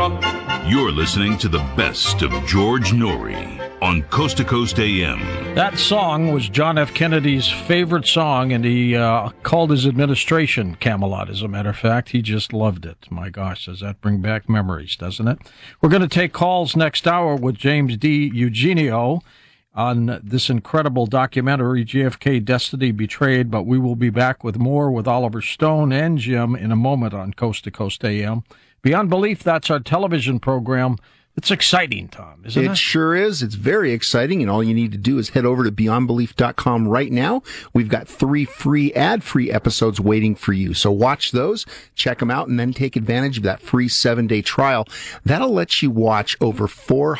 You're listening to the best of George Noory on Coast to Coast AM. That song was John F. Kennedy's favorite song, and he called his administration Camelot, as a matter of fact. He just loved it. My gosh, does that bring back memories, doesn't it? We're going to take calls next hour with James D. Eugenio on this incredible documentary, JFK Destiny Betrayed, but we will be back with more with Oliver Stone and Jim in a moment on Coast to Coast AM. Beyond Belief, that's our television program. It's exciting, Tom, isn't it? It sure is. It's very exciting, and all you need to do is head over to beyondbelief.com right now. We've got 3 free ad-free episodes waiting for you. So watch those, check them out, and then take advantage of that free 7-day trial. That'll let you watch over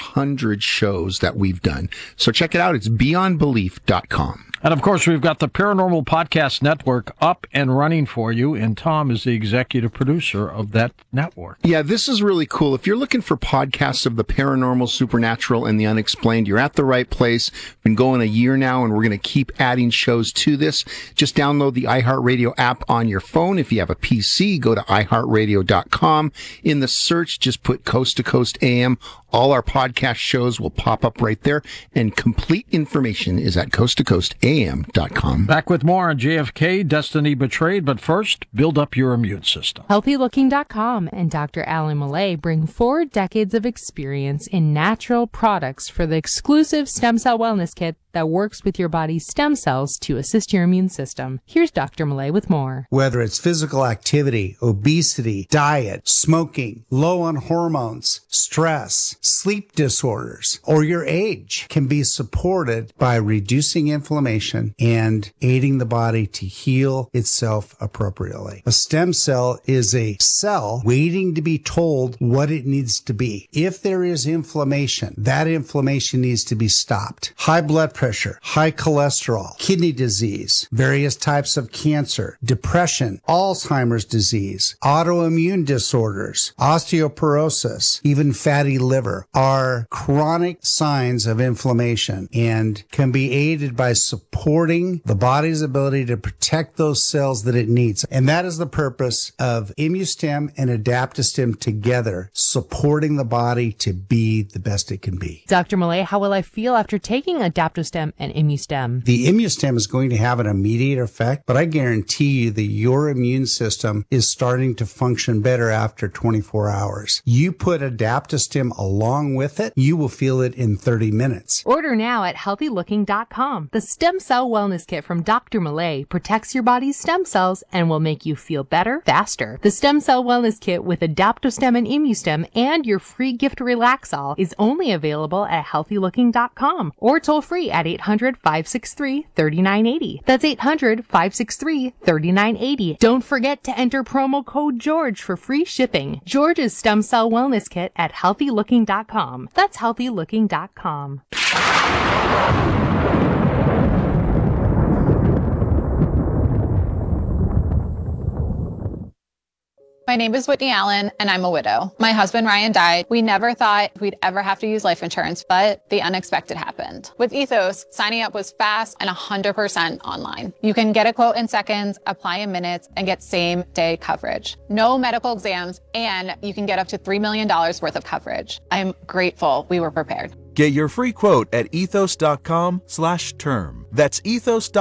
400 shows that we've done. So check it out. It's beyondbelief.com. And, of course, we've got the Paranormal Podcast Network up and running for you, and Tom is the executive producer of that network. Yeah, this is really cool. If you're looking for podcasts of the paranormal, supernatural, and the unexplained, you're at the right place. We've been going a year now, and we're going to keep adding shows to this. Just download the iHeartRadio app on your phone. If you have a PC, go to iHeartRadio.com. In the search, just put Coast to Coast AM. All our podcast shows will pop up right there, and complete information is at coasttocoastam.com. Back with more on JFK, Destiny Betrayed, but first, build up your immune system. HealthyLooking.com and Dr. Alan Millay bring 4 decades of experience in natural products for the exclusive Stem Cell Wellness Kit that works with your body's stem cells to assist your immune system. Here's Dr. Millay with more. Whether it's physical activity, obesity, diet, smoking, low on hormones, stress, sleep disorders, or your age can be supported by reducing inflammation and aiding the body to heal itself appropriately. A stem cell is a cell waiting to be told what it needs to be. If there is inflammation, that inflammation needs to be stopped. High blood pressure, high cholesterol, kidney disease, various types of cancer, depression, Alzheimer's disease, autoimmune disorders, osteoporosis, even fatty liver are chronic signs of inflammation and can be aided by supporting the body's ability to protect those cells that it needs. And that is the purpose of ImmuStem and AdaptoStem together, supporting the body to be the best it can be. Dr. Millay, how will I feel after taking AdaptoStem and ImmuStem? The ImmuStem is going to have an immediate effect, but I guarantee you that your immune system is starting to function better after 24 hours. You put AdaptoStem along with it, you will feel it in 30 minutes. Order now at HealthyLooking.com. The Stem Cell Wellness Kit from Dr. Millay protects your body's stem cells and will make you feel better, faster. The Stem Cell Wellness Kit with AdaptoStem and ImmuStem and your free gift Relaxol is only available at HealthyLooking.com or toll free at 800-563-3980. That's 800-563-3980. Don't forget to enter promo code GEORGE for free shipping. George's Stem Cell Wellness Kit at HealthyLooking.com. That's HealthyLooking.com. My name is Whitney Allen, and I'm a widow. My husband, Ryan, died. We never thought we'd ever have to use life insurance, but the unexpected happened. With Ethos, signing up was fast and 100% online. You can get a quote in seconds, apply in minutes, and get same-day coverage. No medical exams, and you can get up to $3 million worth of coverage. I'm grateful we were prepared. Get your free quote at ethos.com/term. That's ethos.com.